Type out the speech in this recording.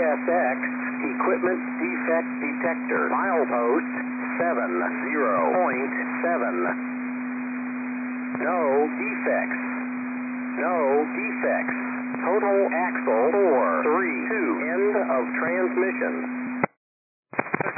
CSX Equipment Defect Detector. Milepost 70.7. No defects. No defects. Total axle 432. End of transmission.